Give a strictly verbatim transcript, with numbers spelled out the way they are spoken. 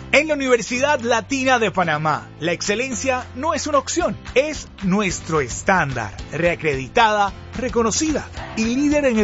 En la Universidad Latina de Panamá, la excelencia no es una opción, es nuestro estándar, reacreditada, reconocida y líder en